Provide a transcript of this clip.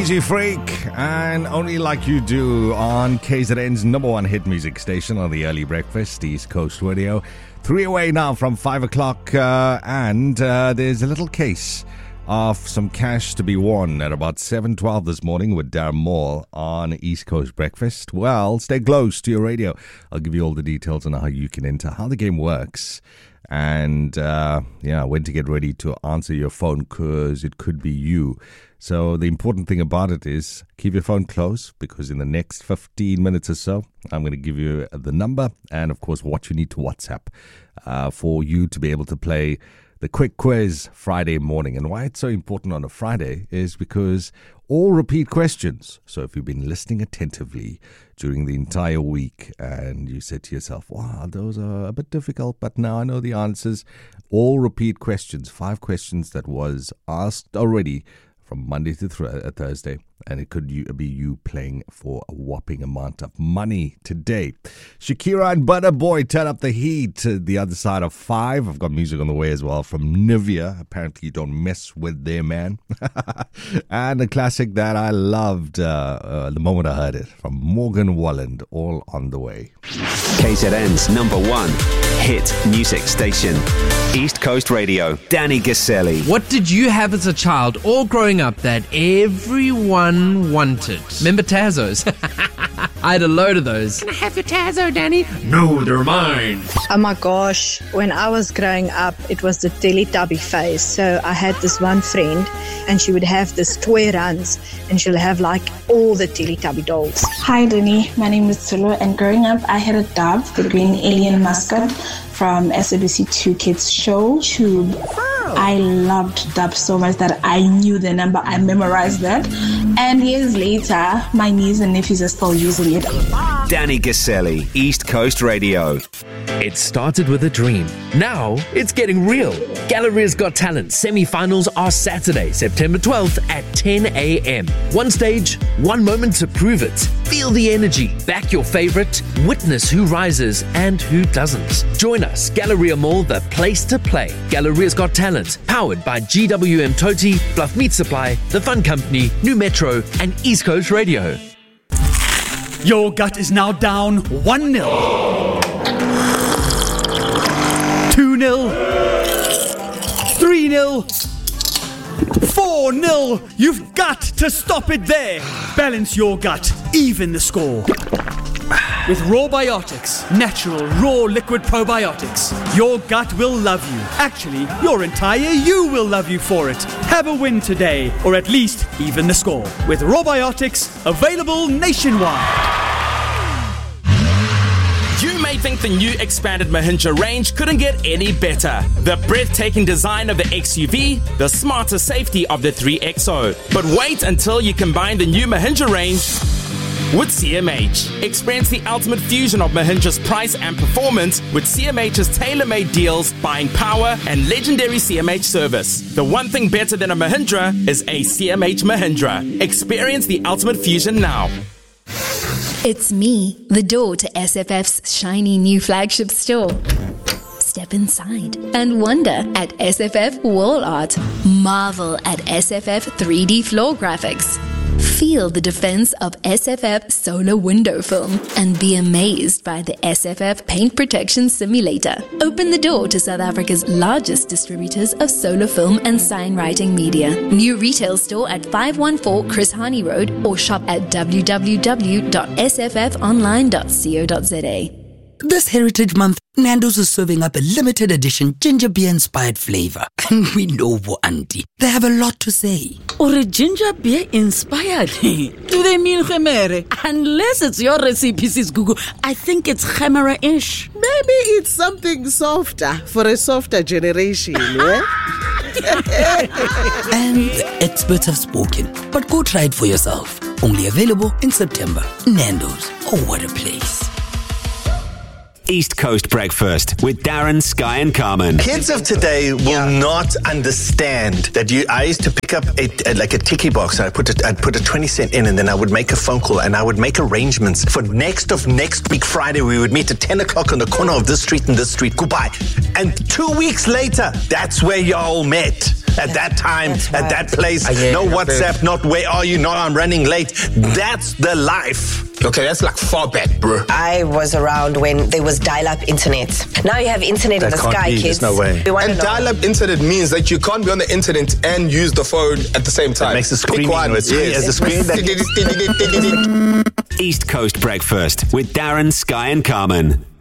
Crazy Freak and Only Like You Do on KZN's number one hit music station on the early breakfast, East Coast Radio. 3 away now from 5 o'clock, and there's a little case of some cash to be won at about 7:12 this morning with Darren Moore on East Coast Breakfast. Well, stay close to your radio. I'll give you all the details on how you can enter, how the game works, and when to get ready to answer your phone, because it could be you. So the important thing about it is keep your phone close, because in the next 15 minutes or so, I'm going to give you the number and, of course, what you need to WhatsApp for you to be able to play the quick quiz Friday morning. And why it's so important on a Friday is because all repeat questions. So if you've been listening attentively during the entire week and you said to yourself, wow, those are a bit difficult, but now I know the answers. All repeat questions, 5 questions that was asked already from Monday to Thursday, and it could be you playing for a whopping amount of money today. Shakira and Burna Boy turn up the heat to the other side of 5. I've got music on the way as well from Nivea. Apparently you don't mess with their man. And a classic that I loved the moment I heard it, from Morgan Wallen, all on the way. KZN's number one hit music station, East Coast Radio. Danny Gaselli. What did you have as a child or growing up that everyone wanted? Remember Tazos? I had a load of those. Can I have your Tazo, Danny? No, they're mine. Oh my gosh, when I was growing up, it was the Teletubby phase. So I had this one friend and she would have this toy runs and she'll have like all the Teletubby dolls. Hi Danny, my name is Zulu, and growing up I had a dove, the green alien mascot from SABC2 Kids show, Tube. I loved Dub so much that I knew the number, I memorized that. And years later, my niece and nephews are still using it. Danny Gaselli, East Coast Radio. It started with a dream. Now it's getting real. Galleria's Got Talent semi-finals are Saturday, September 12th at 10 a.m. One stage, one moment to prove it. Feel the energy, back your favorite, witness who rises and who doesn't. Join us, Galleria Mall, the place to play. Galleria's Got Talent, powered by GWM Toti, Bluff Meat Supply, The Fun Company, New Metro, and East Coast Radio. Your gut is now down 1-0. 2-0, 3-0, 4-0. You've got to stop it there. Balance your gut, even the score. With Rawbiotics, natural, raw liquid probiotics, your gut will love you. Actually, your entire you will love you for it. Have a win today, or at least even the score. With Rawbiotics, available nationwide. You may think the new expanded Mahindra range couldn't get any better. The breathtaking design of the XUV, the smarter safety of the 3XO. But wait until you combine the new Mahindra range with CMH. Experience the ultimate fusion of Mahindra's price and performance with CMH's tailor-made deals, buying power, and legendary CMH service. The one thing better than a Mahindra is a CMH Mahindra. Experience the ultimate fusion now. It's me, the door to SFF's shiny new flagship store. Step inside and wonder at SFF Wall Art. Marvel at SFF 3D floor graphics. Feel the defense of SFF solar window film and be amazed by the SFF paint protection simulator. Open the door to South Africa's largest distributors of solar film and sign writing media. New retail store at 514 Chris Hani Road, or shop at www.sffonline.co.za. This Heritage Month, Nando's is serving up a limited edition ginger beer inspired flavor. And we know for Auntie, they have a lot to say. Or a ginger beer inspired? Do they mean Khemere? Unless it's your recipe, Sis Gugu, I think it's Khemera-ish. Maybe it's something softer for a softer generation, yeah? And the experts have spoken. But go try it for yourself. Only available in September. Nando's. Oh, what a place. East Coast Breakfast with Darren, Sky and Carmen. Kids of today will not understand that I used to pick up a ticky box, and I'd put a 20 cent in, and then I would make a phone call and I would make arrangements for next week Friday. We would meet at 10 o'clock on the corner of this street and this street. Goodbye. And 2 weeks later, that's where y'all met. at that time, at that place. No WhatsApp, not where are you, not I'm running late. That's the life. Okay, that's like far back, bro. I was around when there was dial-up internet. Now you have internet in the sky, kids. There's no way. And dial-up internet means that you can't be on the internet and use the phone at the same time. It makes the screen as a screen that East Coast Breakfast with Darren, Sky and Carmen.